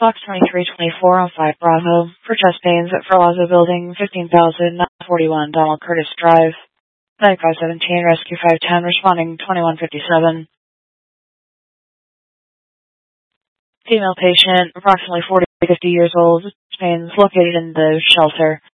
Box 2324 on 5 Bravo for chest pains at Ferlazzo Building, 15,941 Donald Curtis Drive. 9517, Rescue 510, responding 2157. Female patient, approximately 40 to 50 years old, pains located in the shelter.